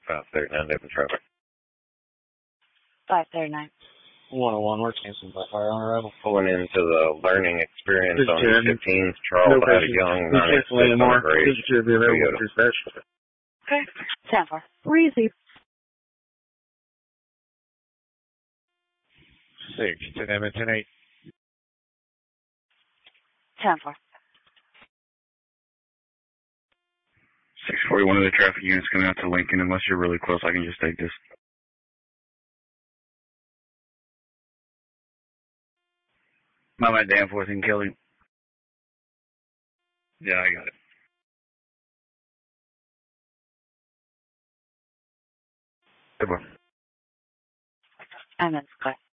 539, different traffic. 539. 101, we're canceled by fire on arrival. Pulling into the learning experience This on is East 15th, Charles had a young 96 on the grade. Okay. 10-4. Receive. 6 to them at 10-8. 10-4. 641 of the traffic units coming out to Lincoln. Unless you're really close, I can just take this. My bad, Danforth and Kelly. Yeah, I got it. Goodbye. And then Scott.